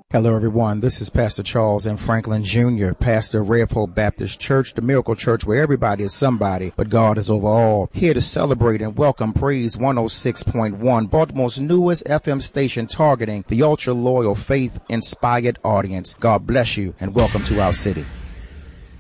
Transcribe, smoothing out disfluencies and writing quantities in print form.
Hello, everyone. This is Pastor Charles M. Franklin Jr., pastor of Red Hope Baptist Church, the miracle church where everybody is somebody, but God is over all. Here to celebrate and welcome Praise 106.1, Baltimore's newest FM station targeting the ultra-loyal, faith-inspired audience. God bless you and welcome to our city.